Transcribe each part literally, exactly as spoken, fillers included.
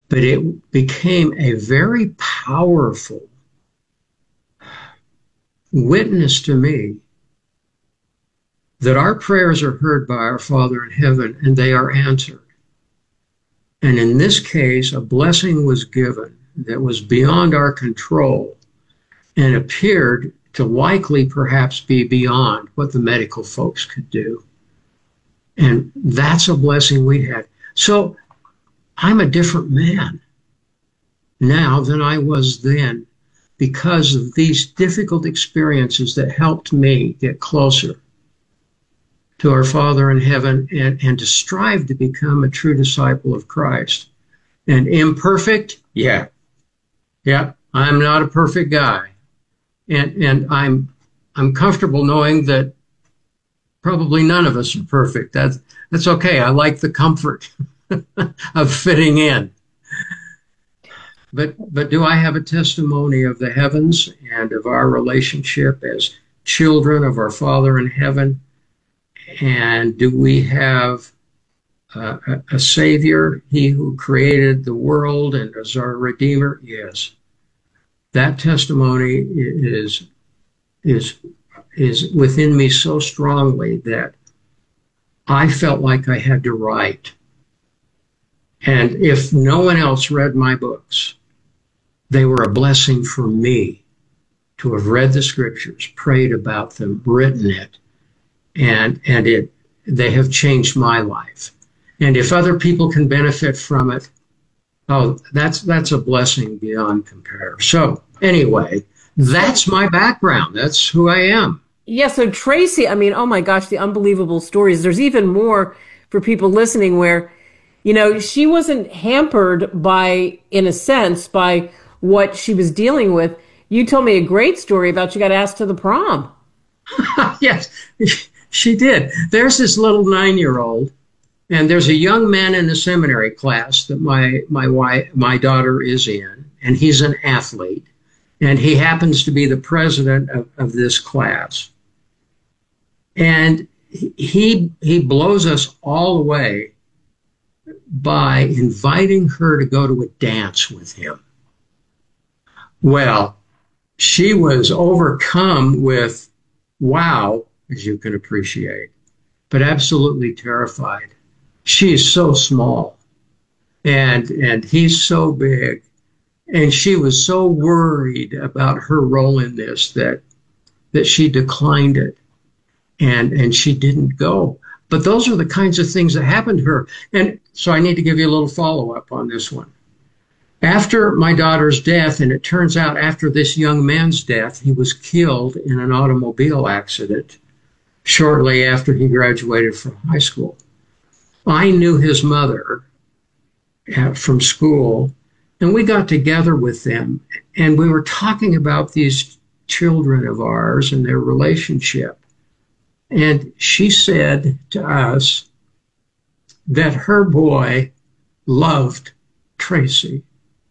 but it became a very powerful witness to me that our prayers are heard by our Father in heaven and they are answered. And in this case, a blessing was given that was beyond our control and appeared to likely perhaps be beyond what the medical folks could do. And that's a blessing we had. So I'm a different man now than I was then because of these difficult experiences that helped me get closer to our Father in heaven and, and to strive to become a true disciple of Christ. And imperfect? Yeah. Yeah, I'm not a perfect guy. And and I'm I'm comfortable knowing that probably none of us are perfect. That's that's okay. I like the comfort of fitting in. But but do I have a testimony of the heavens and of our relationship as children of our Father in heaven? And do we have uh, a, a Savior, He who created the world and is our Redeemer? Yes. That testimony is is is within me so strongly that I felt like I had to write. And if no one else read my books, they were a blessing for me to have read the scriptures, prayed about them, written it, and and it they have changed my life. And if other people can benefit from it, oh, that's that's a blessing beyond compare. So anyway, that's my background. That's who I am. Yeah, so Tracy, I mean, oh my gosh, the unbelievable stories. There's even more for people listening where, you know, she wasn't hampered by, in a sense, by what she was dealing with. You told me a great story about she got asked to the prom. Yes, she did. There's this little nine-year-old, and there's a young man in the seminary class that my my wife, my daughter is in, and he's an athlete, and he happens to be the president of, of this class. And he he blows us all away by inviting her to go to a dance with him. Well, she was overcome with wow, as you can appreciate, but absolutely terrified. She's so small, and and he's so big, and she was so worried about her role in this that that she declined it, and and she didn't go. But those are the kinds of things that happened to her. And so I need to give you a little follow-up on this one. After my daughter's death, and it turns out after this young man's death, he was killed in an automobile accident shortly after he graduated from high school. I knew his mother from school, and we got together with them, and we were talking about these children of ours and their relationship. And she said to us that her boy loved Tracy.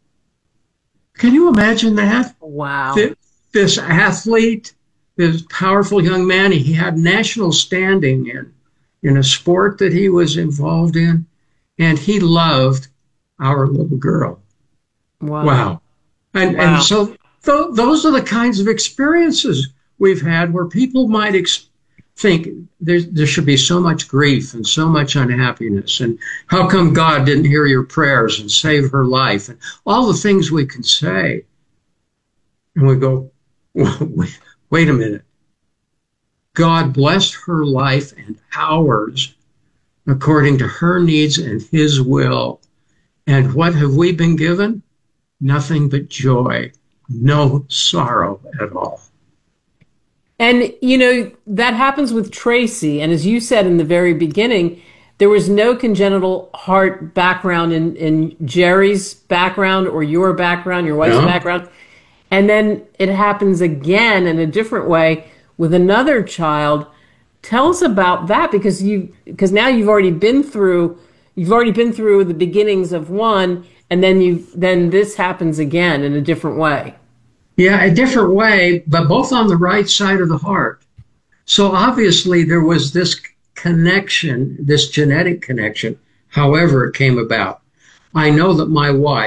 Can you imagine that? Wow. This athlete, this powerful young man, he had national standing in, in a sport that he was involved in, and he loved our little girl. Wow. Wow. And, wow. and so th- those are the kinds of experiences we've had where people might experience think there, there should be so much grief and so much unhappiness, and how come God didn't hear your prayers and save her life, and all the things we can say. And we go, wait, wait a minute. God blessed her life and ours according to her needs and his will. And what have we been given? Nothing but joy, no sorrow at all. And, you know, that happens with Tracy. And as you said in the very beginning, there was no congenital heart background in, in Jerry's background or your background, your wife's no. background. And then it happens again in a different way with another child. Tell us about that, because you because now you've already been through you've already been through the beginnings of one, and then you then this happens again in a different way. Yeah, a different way, but both on the right side of the heart. So obviously there was this connection, this genetic connection, however it came about. I know that my wife